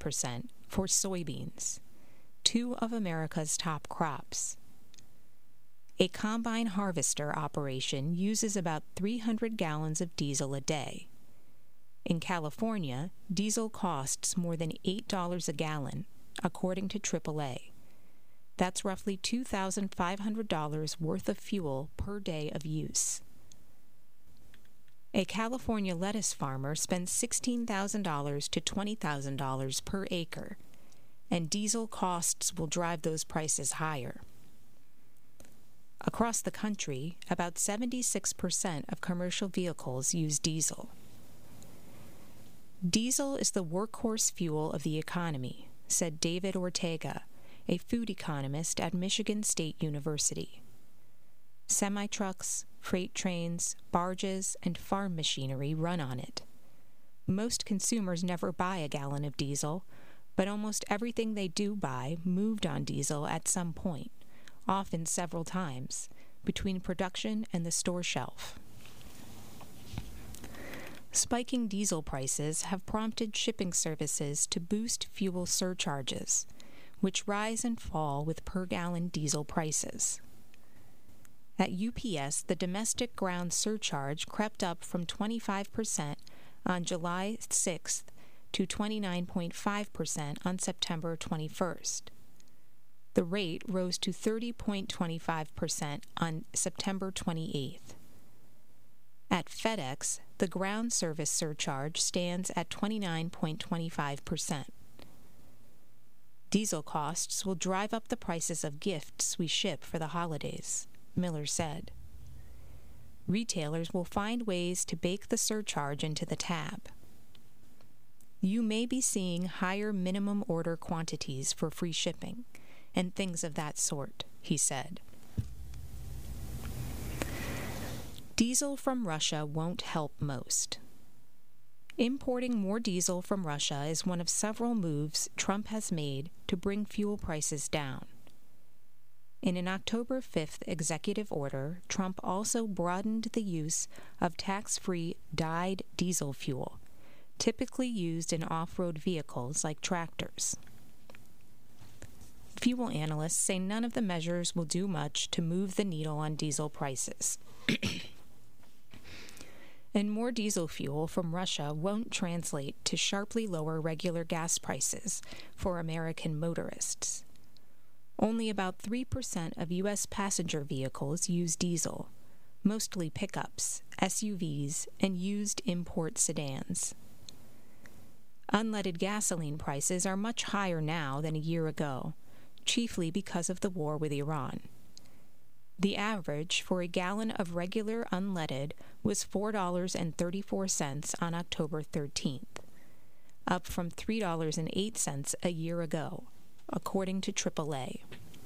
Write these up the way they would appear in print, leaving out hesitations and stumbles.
25% for soybeans, two of America's top crops. A combine harvester operation uses about 300 gallons of diesel a day. In California, diesel costs more than $8 a gallon, according to AAA. That's roughly $2,500 worth of fuel per day of use. A California lettuce farmer spends $16,000 to $20,000 per acre, and diesel costs will drive those prices higher. Across the country, about 76% of commercial vehicles use diesel. Diesel is the workhorse fuel of the economy, said David Ortega, a food economist at Michigan State University. Semi-trucks, freight trains, barges, and farm machinery run on it. Most consumers never buy a gallon of diesel, but almost everything they do buy moved on diesel at some point, often several times, between production and the store shelf. Spiking diesel prices have prompted shipping services to boost fuel surcharges, which rise and fall with per-gallon diesel prices. At UPS, the domestic ground surcharge crept up from 25% on July 6th to 29.5% on September 21st. The rate rose to 30.25% on September 28th. At FedEx, the ground service surcharge stands at 29.25%. Diesel costs will drive up the prices of gifts we ship for the holidays, Miller said. Retailers will find ways to bake the surcharge into the tab. You may be seeing higher minimum order quantities for free shipping and things of that sort, he said. Diesel from Russia won't help most. Importing more diesel from Russia is one of several moves Trump has made to bring fuel prices down. In an October 5th executive order, Trump also broadened the use of tax-free dyed diesel fuel, typically used in off-road vehicles like tractors. Fuel analysts say none of the measures will do much to move the needle on diesel prices. And more diesel fuel from Russia won't translate to sharply lower regular gas prices for American motorists. Only about 3% of U.S. passenger vehicles use diesel, mostly pickups, SUVs, and used import sedans. Unleaded gasoline prices are much higher now than a year ago, chiefly because of the war with Iran. The average for a gallon of regular unleaded was $4.34 on October 13th, up from $3.08 a year ago, according to AAA.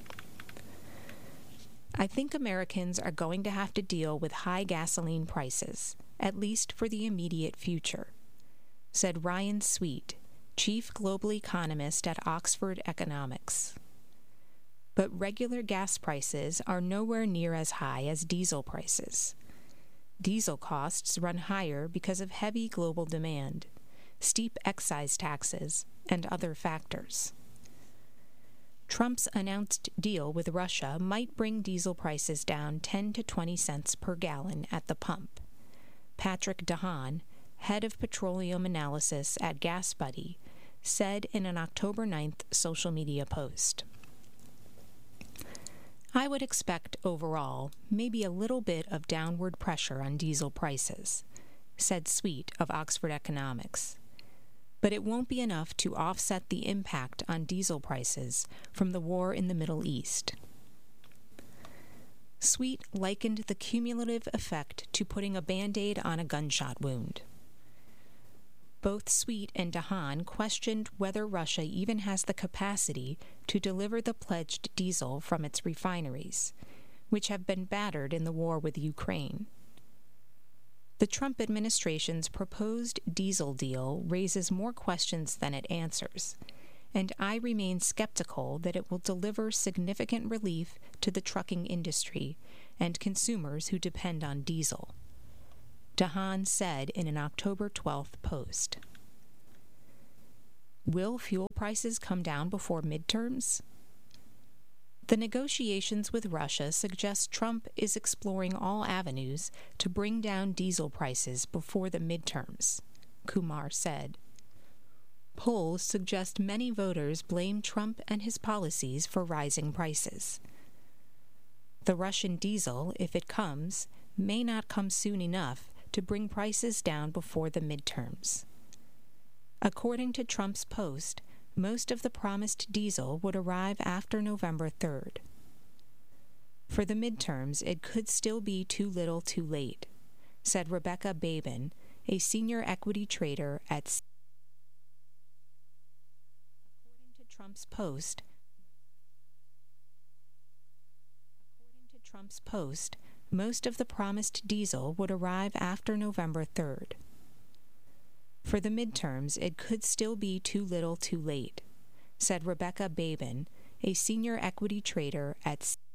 I think Americans are going to have to deal with high gasoline prices, at least for the immediate future, said Ryan Sweet, chief global economist at Oxford Economics. But regular gas prices are nowhere near as high as diesel prices. Diesel costs run higher because of heavy global demand, steep excise taxes, and other factors. Trump's announced deal with Russia might bring diesel prices down 10 to 20 cents per gallon at the pump. Patrick DeHaan, head of petroleum analysis at GasBuddy, said in an October 9th social media post. I would expect overall maybe a little bit of downward pressure on diesel prices, said Sweet of Oxford Economics. But it won't be enough to offset the impact on diesel prices from the war in the Middle East. Sweet likened the cumulative effect to putting a Band-Aid on a gunshot wound. Both Sweet and DeHaan questioned whether Russia even has the capacity to deliver the pledged diesel from its refineries, which have been battered in the war with Ukraine. The Trump administration's proposed diesel deal raises more questions than it answers, and I remain skeptical that it will deliver significant relief to the trucking industry and consumers who depend on diesel, DeHaan said in an October 12th post. Will fuel prices come down before midterms? The negotiations with Russia suggest Trump is exploring all avenues to bring down diesel prices before the midterms, Kumar said. Polls suggest many voters blame Trump and his policies for rising prices. The Russian diesel, if it comes, may not come soon enough to bring prices down before the midterms. According to Trump's post, most of the promised diesel would arrive after November 3rd. For the midterms, it could still be too little too late, said Rebecca Babin, a senior equity trader at According to Trump's post, most of the promised diesel would arrive after November 3rd. For the midterms, it could still be too little too late, said Rebecca Babin, a senior equity trader at